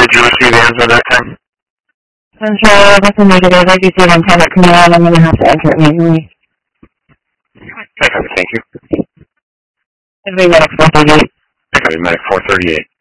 Did you receive the answer that time? Central, that's a negative. I do see one product coming out. I'm going to have to enter it manually. I copy, thank you. It'll be Medic 438. I copy, Medic 438.